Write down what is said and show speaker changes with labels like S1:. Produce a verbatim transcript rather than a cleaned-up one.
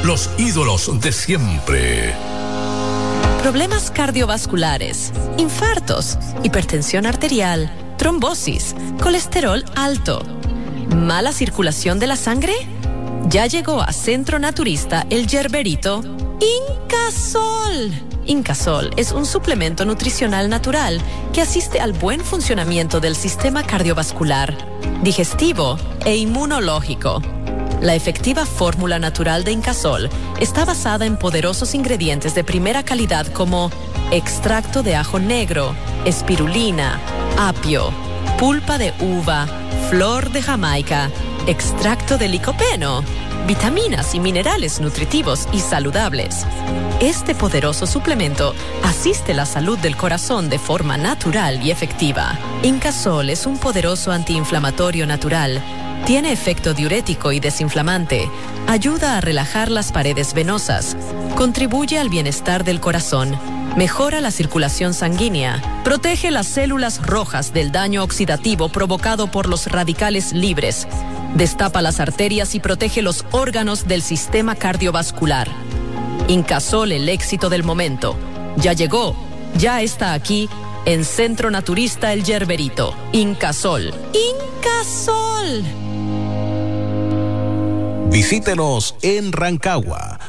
S1: los ídolos de siempre.
S2: Problemas cardiovasculares, infartos, hipertensión arterial, trombosis, colesterol alto, mala circulación de la sangre. Ya llegó a Centro Naturista el yerberito Incasol. Incasol es un suplemento nutricional natural que asiste al buen funcionamiento del sistema cardiovascular, digestivo e inmunológico. La efectiva fórmula natural de Incasol está basada en poderosos ingredientes de primera calidad como extracto de ajo negro, espirulina, apio, pulpa de uva, flor de Jamaica, extracto de licopeno, vitaminas y minerales nutritivos y saludables. Este poderoso suplemento asiste la salud del corazón de forma natural y efectiva. Incasol es un poderoso antiinflamatorio natural. Tiene efecto diurético y desinflamante. Ayuda a relajar las paredes venosas. Contribuye al bienestar del corazón. Mejora la circulación sanguínea. Protege las células rojas del daño oxidativo provocado por los radicales libres. Destapa las arterias y protege los órganos del sistema cardiovascular. Incasol, el éxito del momento. Ya llegó, ya está aquí, en Centro Naturista El Yerberito. Incasol. ¡Incasol!
S1: Visítenos en Rancagua.